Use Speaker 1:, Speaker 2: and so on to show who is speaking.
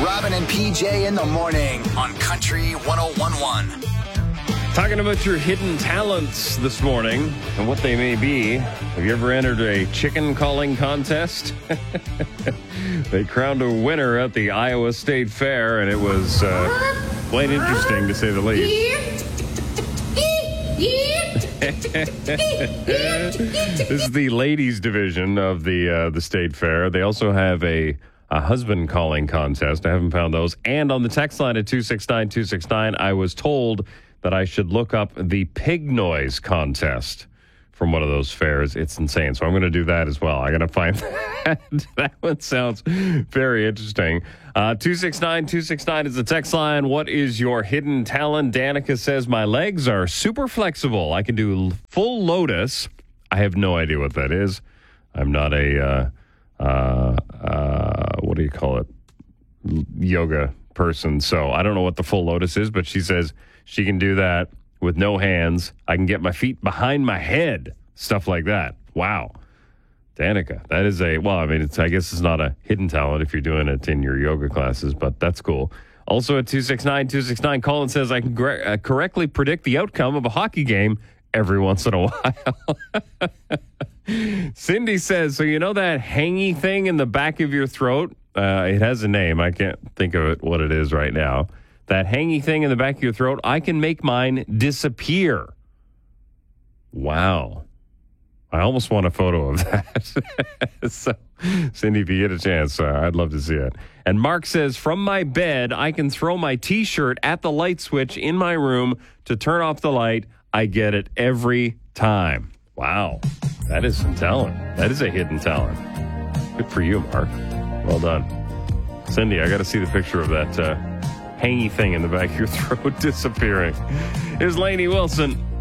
Speaker 1: Robin and PJ in the morning on Country 101.1.
Speaker 2: Talking about your hidden talents this morning and what they may be. Have you ever entered a chicken calling contest? They crowned a winner at the Iowa State Fair, and it was quite interesting, to say the least. This is the ladies' division of the State Fair. They also have a husband calling contest. I haven't found those. And on the text line at 269-269, I was told that I should look up the pig noise contest from one of those fairs. It's insane. So I'm going to do that as well. I got to find that. That one sounds very interesting. 269-269 is the text line. What is your hidden talent? Danica says, my legs are super flexible. I can do full lotus. I have no idea what that is. I'm not a, what do you call it? Yoga person. So I don't know what the full lotus is, but she says she can do that with no hands. I can get my feet behind my head. Stuff like that. Wow. Danica, that is I guess it's not a hidden talent if you're doing it in your yoga classes, but that's cool. Also at 269-269, Colin says, I can correctly predict the outcome of a hockey game every once in a while. Cindy says, so you know that hangy thing in the back of your throat? It has a name. I can't think of it, what it is right now. That hangy thing in the back of your throat, I can make mine disappear. Wow. I almost want a photo of that. So, Cindy, if you get a chance, I'd love to see it. And Mark says, from my bed, I can throw my T-shirt at the light switch in my room to turn off the light. I get it every time. Wow. That is some talent. That is a hidden talent. Good for you, Mark. Well done. Cindy, I got to see the picture of that hangy thing in the back of your throat disappearing. Here's Lainey Wilson.